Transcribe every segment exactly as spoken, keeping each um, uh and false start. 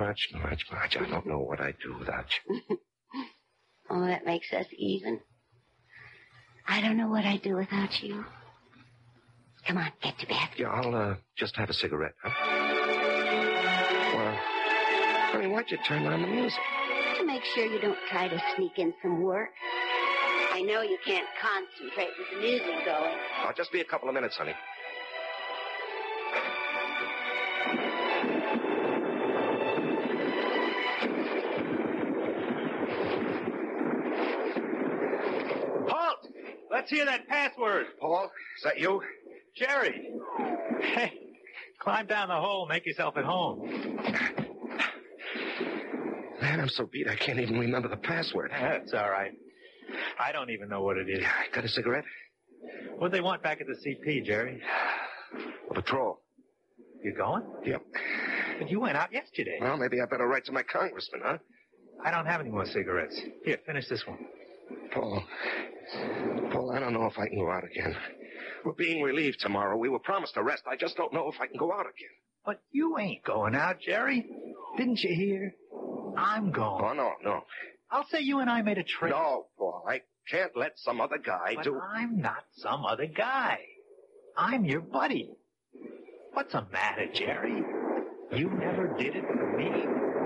Marge, Marge, Marge, I don't know what I'd do without you. Oh, that makes us even. I don't know what I'd do without you. Come on, get to bed. Yeah, I'll uh, just have a cigarette, huh? Well, honey, why'd you turn on the music? To make sure you don't try to sneak in some work. I know you can't concentrate with the music going. I'll just be a couple of minutes, honey. Halt! Let's hear that password. Paul, is that you? Jerry. Hey, climb down the hole, make yourself at home. Man, I'm so beat I can't even remember the password. That's all right. I don't even know what it is. Got a cigarette? What'd they want back at the C P, Jerry? A patrol. You going? Yep. But you went out yesterday. Well, maybe I better write to my congressman, huh? I don't have any more cigarettes. Here, finish this one. Paul. Paul, I don't know if I can go out again. We're being relieved tomorrow. We were promised a rest. I just don't know if I can go out again. But you ain't going out, Jerry. Didn't you hear? I'm going. Oh, no, no. I'll say you and I made a trade. No, Paul, I can't let some other guy but do... I'm not some other guy. I'm your buddy. What's the matter, Jerry? You never did it for me.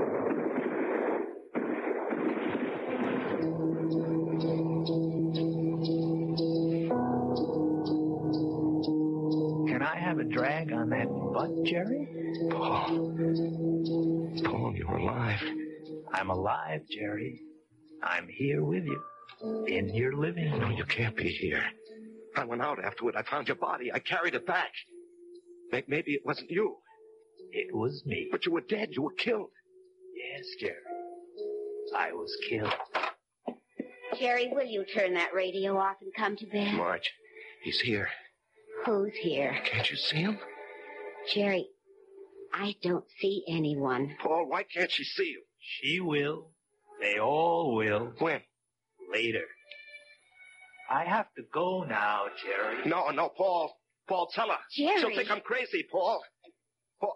Can I have a drag on that butt, Jerry? Paul. Paul, you're alive. I'm alive, Jerry. I'm here with you. In your living room. No, you can't be here. I went out afterward. I found your body. I carried it back. Maybe it wasn't you. It was me. But you were dead. You were killed. Yes, Jerry. I was killed. Jerry, will you turn that radio off and come to bed? Marge, he's here. Who's here? Can't you see him? Jerry, I don't see anyone. Paul, why can't she see you? She will. They all will. When? Later. I have to go now, Jerry. No, no, Paul. Paul, tell her. Jerry. She'll think I'm crazy, Paul. Paul.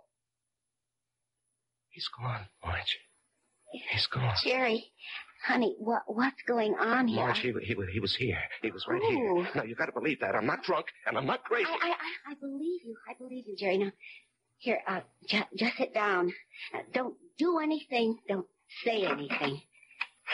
He's gone, Marge. He's gone. Jerry, honey, what what's going on here? Marge, he, he, he was here. He was right Ooh. here. Now, you got to believe that. I'm not drunk, and I'm not crazy. I, I, I, I believe you. I believe you, Jerry. Now, here, uh, ju- just sit down. Uh, don't do anything. Don't say anything.